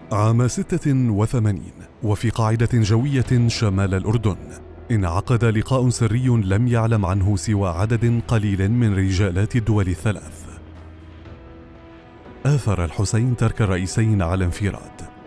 عام 86 وفي قاعدة جوية شمال الأردن انعقد لقاء سري لم يعلم عنه سوى عدد قليل من رجالات الدول الثلاث. آثر الحسين ترك الرئيسين على انفراد